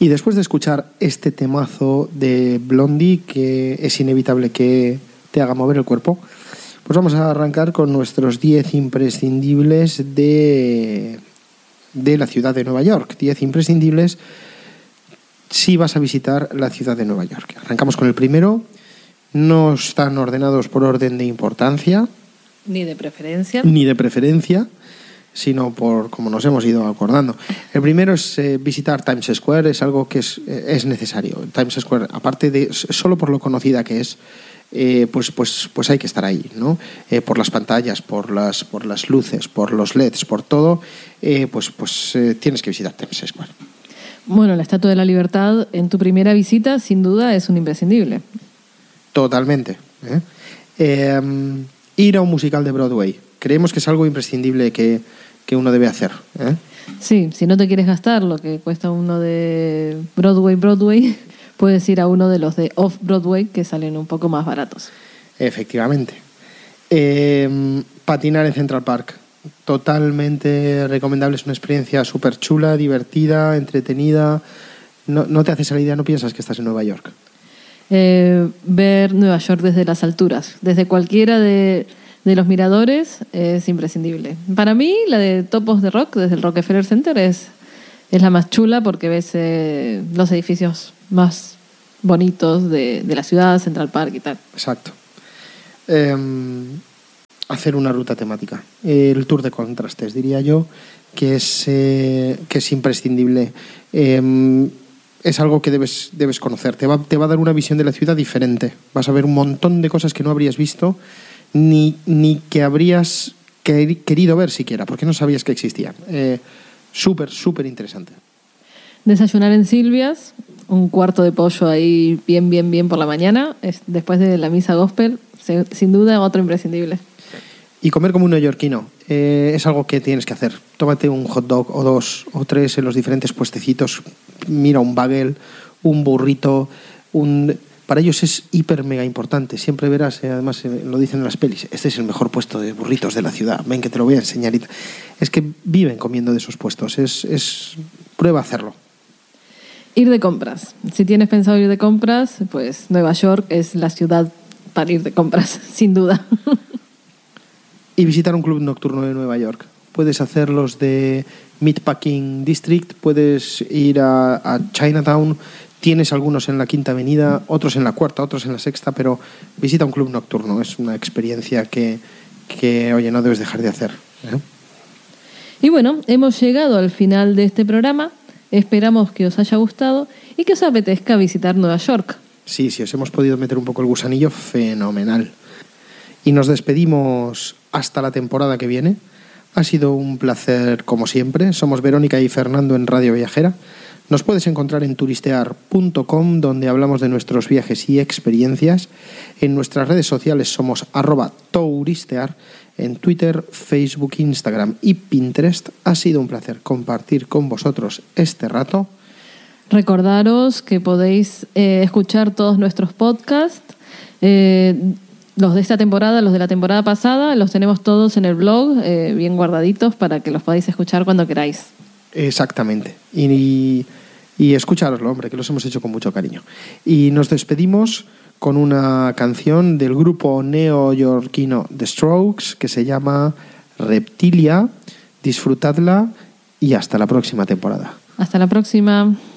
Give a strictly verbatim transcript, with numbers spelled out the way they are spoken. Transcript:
Y después de escuchar este temazo de Blondie, que es inevitable que te haga mover el cuerpo, pues vamos a arrancar con nuestros diez imprescindibles de, de la ciudad de Nueva York. diez imprescindibles si vas a visitar la ciudad de Nueva York. Arrancamos con el primero. No están ordenados por orden de importancia. Ni de preferencia. Ni de preferencia, sino por como nos hemos ido acordando. El primero es eh, visitar Times Square. Es algo que es, es necesario. Times Square, aparte de solo por lo conocida que es, eh, pues, pues, pues hay que estar ahí, ¿no? Eh, por las pantallas, por las, por las luces, por los L E Ds, por todo, eh, pues, pues eh, tienes que visitar Times Square. Bueno, la Estatua de la Libertad en tu primera visita, sin duda, es un imprescindible. Totalmente. ¿eh? Eh, ir a un musical de Broadway. Creemos que es algo imprescindible que, que uno debe hacer. ¿eh? Sí, si no te quieres gastar lo que cuesta uno de Broadway, Broadway, puedes ir a uno de los de Off-Broadway que salen un poco más baratos. Efectivamente. Eh, patinar en Central Park. Totalmente recomendable. Es una experiencia súper chula, divertida, entretenida. No, no te haces a la idea, no piensas que estás en Nueva York. Eh, ver Nueva York desde las alturas, desde cualquiera de, de los miradores, es imprescindible. Para mí, la de Top of the Rock, desde el Rockefeller Center, es, es la más chula porque ves eh, los edificios más bonitos de, de la ciudad, Central Park y tal. Exacto. Eh, hacer una ruta temática. El tour de contrastes, diría yo, que es, eh, que es imprescindible. Eh, es algo que debes, debes conocer. Te va, te va a dar una visión de la ciudad diferente. Vas a ver un montón de cosas que no habrías visto ni, ni que habrías querido ver siquiera, porque no sabías que existían. Eh, súper, súper interesante. Desayunar en Silvia's, un cuarto de pollo ahí bien, bien, bien por la mañana, es, después de la misa gospel, se, sin duda otro imprescindible. Y comer como un neoyorquino eh, es algo que tienes que hacer. Tómate un hot dog o dos o tres en los diferentes puestecitos. Mira un bagel, un burrito. Un... Para ellos es hiper mega importante. Siempre verás, eh, además eh, lo dicen en las pelis, este es el mejor puesto de burritos de la ciudad. Ven que te lo voy a enseñar. Es que viven comiendo de esos puestos. Es, es... Prueba a hacerlo. Ir de compras. Si tienes pensado ir de compras, pues Nueva York es la ciudad para ir de compras, sin duda. Y visitar un club nocturno de Nueva York. Puedes hacer los de Meatpacking District, puedes ir a, a Chinatown, tienes algunos en la Quinta Avenida, otros en la Cuarta, otros en la Sexta, pero visita un club nocturno. Es una experiencia que, que oye, no debes dejar de hacer. ¿eh? Y bueno, hemos llegado al final de este programa. Esperamos que os haya gustado y que os apetezca visitar Nueva York. Sí, si os hemos podido meter un poco el gusanillo, fenomenal. Y nos despedimos hasta la temporada que viene. Ha sido un placer como siempre. Somos Verónica y Fernando en Radio Viajera. Nos puedes encontrar en turistear punto com, donde hablamos de nuestros viajes y experiencias. En nuestras redes sociales somos arroba touristear. En Twitter, Facebook, Instagram y Pinterest. Ha sido un placer compartir con vosotros este rato. Recordaros que podéis eh, escuchar todos nuestros podcasts. Eh, Los de esta temporada, los de la temporada pasada, los tenemos todos en el blog, eh, bien guardaditos para que los podáis escuchar cuando queráis. Exactamente. Y, y, y escuchároslo, hombre, que los hemos hecho con mucho cariño. Y nos despedimos con una canción del grupo neoyorquino The Strokes que se llama Reptilia. Disfrutadla y hasta la próxima temporada. Hasta la próxima.